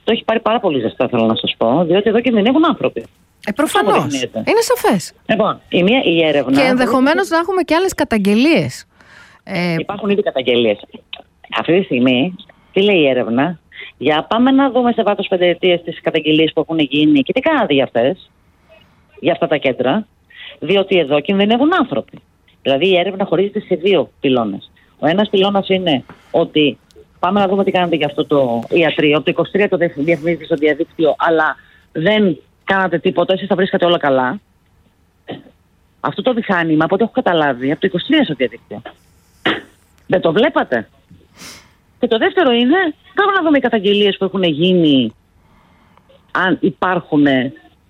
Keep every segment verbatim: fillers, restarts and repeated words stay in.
το έχει πάρει πάρα πολύ ζεστά, θέλω να σας πω, διότι εδώ κινδυνεύουν άνθρωποι. Ε, προφανώς. Είναι σαφές. Λοιπόν, η, μία, η έρευνα. Και ενδεχομένως να έχουμε και άλλες καταγγελίες. Ε... Υπάρχουν ήδη καταγγελίες. Αυτή τη στιγμή, τι λέει η έρευνα, για πάμε να δούμε σε βάθος πενταετίες τις καταγγελίες που έχουν γίνει και τι κάνατε για αυτές, για αυτά τα κέντρα, διότι εδώ κινδυνεύουν άνθρωποι. Δηλαδή η έρευνα χωρίζεται σε δύο πυλώνες. Ο ένας πυλώνας είναι ότι πάμε να δούμε τι κάνετε για αυτό το ιατρείο. Το είκοσι τρία το διαφημίζετε στο διαδίκτυο, αλλά δεν κάνατε τίποτα, εσείς θα βρίσκατε όλα καλά. Αυτό το μηχάνημα, από ό,τι έχω καταλάβει, από το είκοσι τρία στο διαδίκτυο. Δεν το βλέπατε. Και το δεύτερο είναι, πάμε να δούμε οι καταγγελίες που έχουν γίνει, αν υπάρχουν, ε,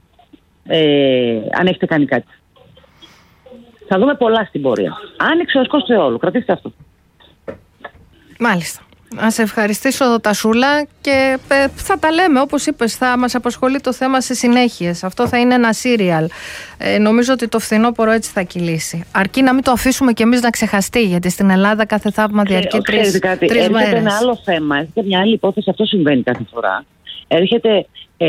αν έχετε κάνει κάτι. Θα δούμε πολλά στην πορεία. Άνοιξε ο σκός του αιώλου. Κρατήστε αυτό. Μάλιστα. Να σε ευχαριστήσω, Τασούλα, και θα τα λέμε, όπως είπες, θα μας απασχολεί το θέμα σε συνέχειες. Αυτό θα είναι ένα σύριαλ. Ε, νομίζω ότι το φθινόπωρο έτσι θα κυλήσει. Αρκεί να μην το αφήσουμε κι εμείς να ξεχαστεί, γιατί στην Ελλάδα κάθε θαύμα διαρκεί τρεις, τρεις μέρες. Έρχεται ένα άλλο θέμα, έρχεται μια άλλη υπόθεση, αυτό συμβαίνει κάθε φορά. Έρχεται ε,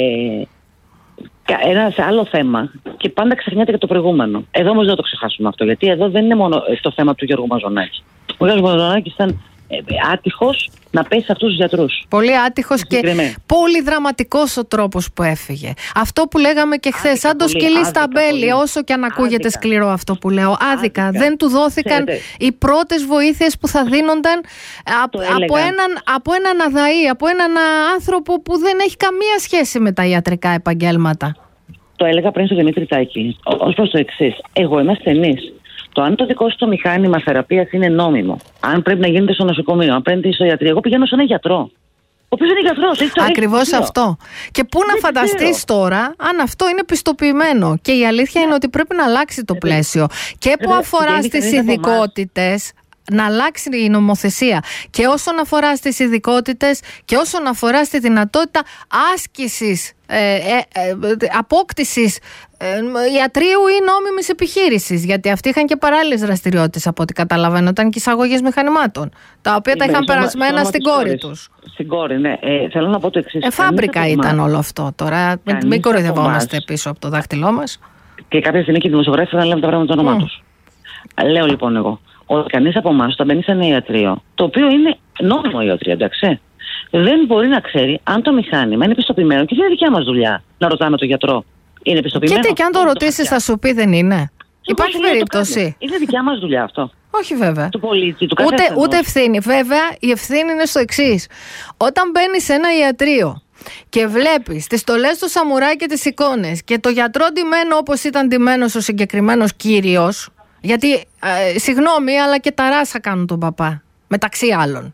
ένα άλλο θέμα και πάντα ξεχνιάται και το προηγούμενο. Εδώ όμως δεν το ξεχάσουμε αυτό, γιατί εδώ δεν είναι μόνο το θέμα του Γιώργου Μαζονάκη. Ο Γιώργος Μαζονάκης ήταν άτυχος να πέσει σε αυτούς τους γιατρούς. Πολύ άτυχος και πολύ δραματικός ο τρόπος που έφυγε. Αυτό που λέγαμε και χθες, σαν το σκυλί στα μπέλη, όσο και αν ακούγεται σκληρό αυτό που λέω. Άδικα. Άδικα. Δεν του δόθηκαν Ξέρετε. οι πρώτες βοήθειες που θα δίνονταν από, από, έναν, από έναν αδαή, από έναν άνθρωπο που δεν έχει καμία σχέση με τα ιατρικά επαγγέλματα. Το έλεγα πριν στο Δημήτρη Τάκη, ως προς το εξής. Εγώ είμαι ασθενής. Το αν το δικό σου το μηχάνημα θεραπείας είναι νόμιμο, αν πρέπει να γίνεται στο νοσοκομείο, αν πρέπει στο ιατρείο, εγώ πηγαίνω σε έναν γιατρό. Ο οποίος είναι γιατρός. Ακριβώς αυτό. Και πού να φανταστείς τώρα αν αυτό είναι πιστοποιημένο. Και η αλήθεια είναι ότι πρέπει να αλλάξει το πλαίσιο. Και που αφορά στις ειδικότητες, να αλλάξει η νομοθεσία. Και όσον αφορά στις ειδικότητες και όσον αφορά στη δυνατότητα άσκησης, ε, ε, ε, απόκτησης ε, ιατρείου ή νόμιμης επιχείρησης. Γιατί αυτοί είχαν και παράλληλες δραστηριότητες, από ό,τι καταλαβαίνω. Ήταν και εισαγωγές μηχανημάτων, τα οποία τα είχαν περασμένα στην κόρη τους. Στην κόρη, ναι. Ε, θέλω να πω το εξής. Ε, φάμπρικα ήταν όλο αυτό τώρα. Μην κοροϊδευόμαστε πίσω από το δάχτυλό μας. Και κάποια στιγμή και οι δημοσιογράφοι θα λέμε τα πράγματα με το όνομά τους. Λέω λοιπόν εγώ. Ότι κανείς από εμάς όταν μπαίνει σε ένα ιατρείο, το οποίο είναι νόμιμο ιατρείο, εντάξει, δεν μπορεί να ξέρει αν το μηχάνημα είναι πιστοποιημένο. Και δεν είναι δικιά μας δουλειά να ρωτάμε τον γιατρό. Είναι πιστοποιημένο. Γιατί και αν το ρωτήσεις θα σου πει δεν είναι. Υπάρχει περίπτωση. Είναι δικιά μας δουλειά αυτό. Όχι βέβαια. Του πολίτη, του ούτε, ούτε ευθύνη. Βέβαια η ευθύνη είναι στο εξής. Όταν μπαίνεις σε ένα ιατρείο και βλέπεις τις στολές του σαμουράι και τις εικόνες και το γιατρό ντυμένο όπως ήταν ντυμένος ο συγκεκριμένος κύριος. Γιατί, ε, συγγνώμη, αλλά και τα ράσα κάνουν τον παπά, μεταξύ άλλων.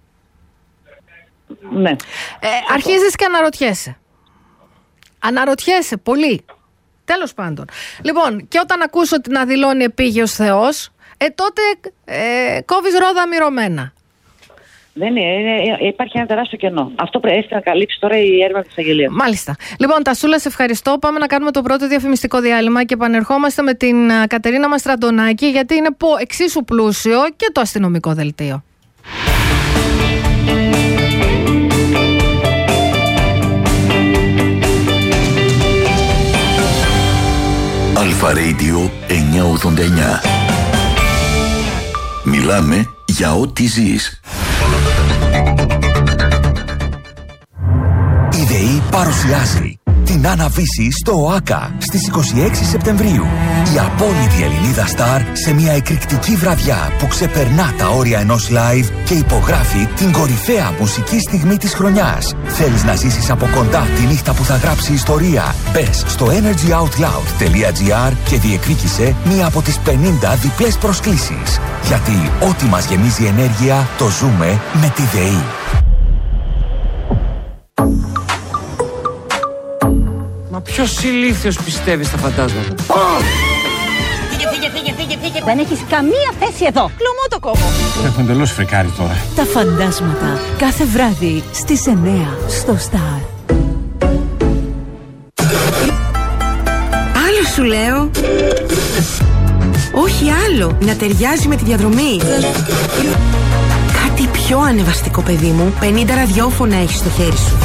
Ναι. Ε, αρχίζεις και αναρωτιέσαι. Αναρωτιέσαι πολύ. Τέλος πάντων. Λοιπόν, και όταν ακούς ότι να δηλώνει επίγειος Θεός, ε, τότε ε, κόβεις ρόδα μυρωμένα. Δεν είναι, είναι, υπάρχει ένα τεράστιο κενό. Αυτό πρέπει να καλύψει τώρα η έρευνα της αγγελίας. Μάλιστα. Λοιπόν, Τασούλα, σε ευχαριστώ. Πάμε να κάνουμε το πρώτο διαφημιστικό διάλειμμα και επανερχόμαστε με την Κατερίνα Μαστραντονάκη, γιατί είναι εξίσου πλούσιο και το αστυνομικό δελτίο. Αλφα Radio εννιακόσια ογδόντα εννιά. Μιλάμε για ό,τι ζεις. Η ΔΕΗ παρουσιάζει την Άννα-Βύση στο ΟΑΚΑ στις είκοσι έξι Σεπτεμβρίου. Η απόλυτη Ελληνίδα στάρ σε μια εκρηκτική βραδιά που ξεπερνά τα όρια ενός live και υπογράφει την κορυφαία μουσική στιγμή της χρονιάς. Θέλεις να ζήσεις από κοντά τη νύχτα που θα γράψει ιστορία? Μπες στο energy out loud τελεία gr και διεκδίκησε μία από τις πενήντα διπλές προσκλήσεις. Γιατί ό,τι μας γεμίζει ενέργεια το ζούμε με τη ΔΕΗ. Μα ποιος ηλίθιος πιστεύει στα φαντάσματα? Φύγε, φύγε, φύγε, φύγε, φύγε. Δεν έχεις καμία θέση εδώ. Κλωμό το κόμμα. Έχω εντελώς φρικάρει τώρα. Τα φαντάσματα κάθε βράδυ στις εννιά στο Star. Άλλο σου λέω. Όχι άλλο. Να ταιριάζει με τη διαδρομή. Κάτι πιο ανεβαστικό, παιδί μου. πενήντα ραδιόφωνα έχεις στο χέρι σου.